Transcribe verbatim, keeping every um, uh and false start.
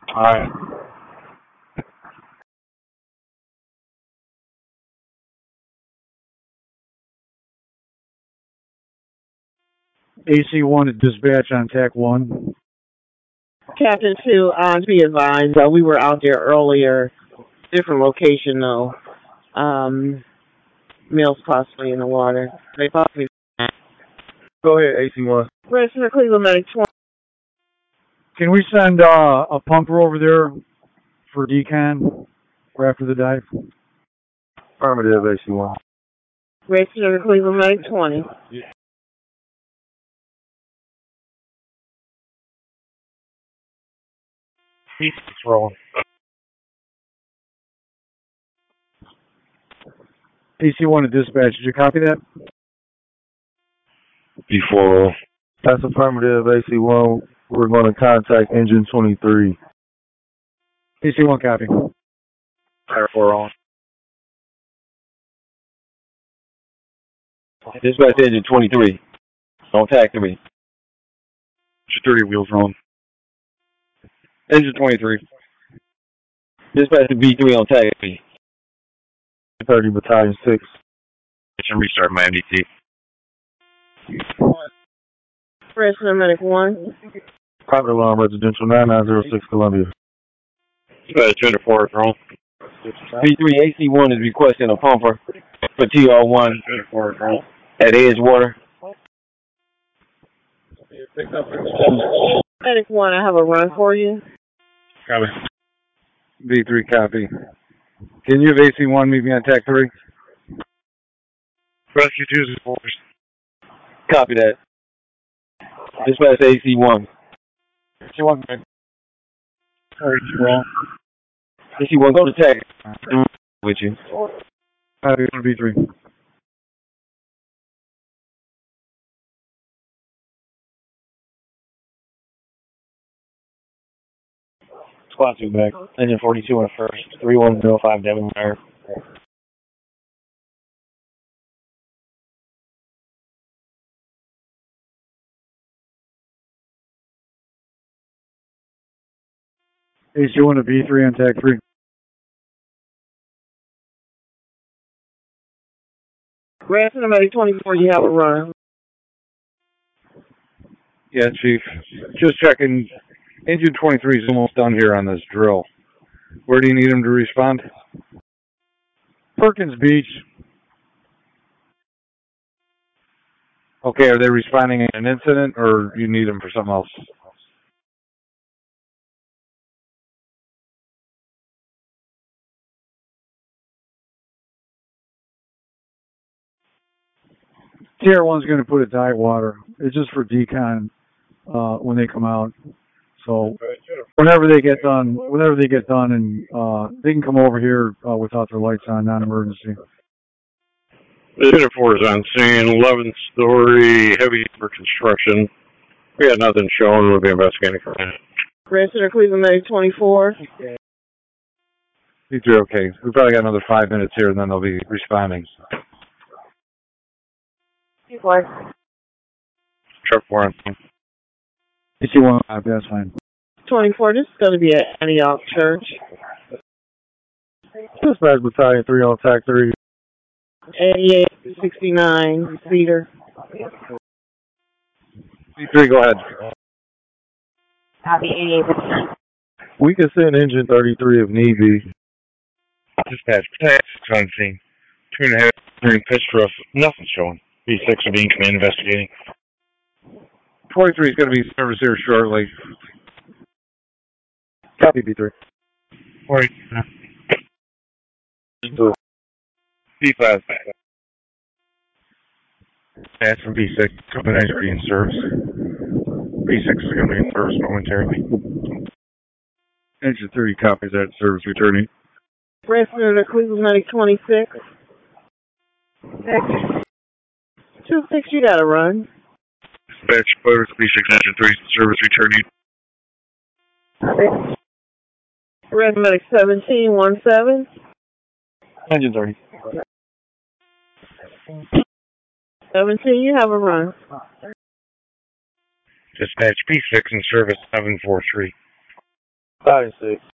Alright. A C one at dispatch on T A C one. Captain two, uh, to be advised, uh, we were out there earlier, different location though. Um, Mills possibly in the water. They possibly. Go ahead, A C one. Register Cleveland Medic twenty. Can we send uh, a pumper over there for decon or after the dive? Affirmative, A C one. Register Cleveland Medic twenty. He's rolling. A C one at dispatch, did you copy that? Before. That's affirmative, A C one. We're going to contact engine twenty-three. A C one copy. Fire four on. Dispatch engine twenty-three. On T A C three. Security wheels rolling. Engine twenty-three. Dispatch to B three on T A C three. thirty Battalion six. Mission restart my M D T. Register Medic one. Private alarm residential nine nine zero six Columbia. Dispatch two oh four wrong. B three A C one is requesting a pumper for T R one at Edgewater. Medic one, I have a run for you. Copy. B three copy. Can you have A C one meet me on T A C three? Rescue two is force. Copy that. Dispatch A C one. A C one. Sorry, wrong. A C one, go to T A C with you. Copy B three. Squad two back. Engine forty-two on the first. three one zero five Devon Fire. A C one to B three on T A C three. Register Medic twenty-four, you have a run. Yeah, Chief. Just checking. Engine twenty-three is almost done here on this drill. Where do you need him to respond? Perkins Beach. Okay, are they responding in an incident or you need them for something else? T R one's going to put a dive water. It's just for decon uh, when they come out. So whenever they get done, whenever they get done, and uh, they can come over here uh, without their lights on, non-emergency. Unit four is on scene, eleven story, heavy for construction. We had nothing shown. We'll be investigating for that. Register Cleveland Medic twenty-four. B three, okay. We probably got another five minutes here, and then they'll be responding. What? Truck four on scene. A C one, that's fine. twenty-four, this is going to be at Antioch Church. Dispatch Battalion three on T A C three. eighty-eight sixty-nine, Cedar. B three, go ahead. Copy eighty-eight. We can send engine thirty-three if need be. Dispatch, six on scene. Two and a half, three pitch rough. Nothing showing. B six are being command investigating. twenty-three is going to be in service here shortly. Copy B three. Right. B five. That's from B six. Company is already in service. B six is going to be in service momentarily. Engine thirty copies that service returning. Register to Cleveland Medic twenty-six. two six, you got to run. Dispatch, Photos, B six engine three, service returning. Red Medic seventeen one seven. Engine thirty. seventeen, you have a run. Dispatch, B six in service seven four three. Five and six.